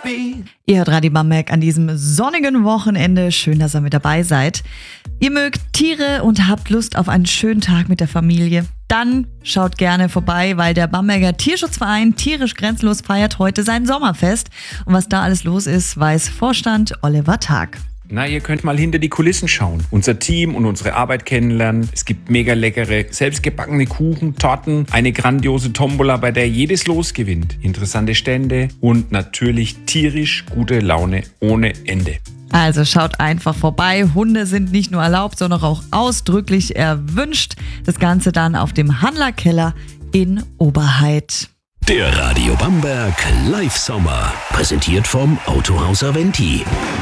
Ihr hört Radio Bamberg an diesem sonnigen Wochenende. Schön, dass ihr mit dabei seid. Ihr mögt Tiere und habt Lust auf einen schönen Tag mit der Familie? Dann schaut gerne vorbei, weil der Bamberger Tierschutzverein Tierisch Grenzlos feiert heute sein Sommerfest. Und was da alles los ist, weiß Vorstand Oliver Tag. Na, ihr könnt mal hinter die Kulissen schauen. Unser Team und unsere Arbeit kennenlernen. Es gibt mega leckere, selbstgebackene Kuchen, Torten, eine grandiose Tombola, bei der jedes Los gewinnt. Interessante Stände und natürlich tierisch gute Laune ohne Ende. Also schaut einfach vorbei. Hunde sind nicht nur erlaubt, sondern auch ausdrücklich erwünscht. Das Ganze dann auf dem Handlerkeller in Oberheid. Der Radio Bamberg Live Sommer, präsentiert vom Autohaus Aventi.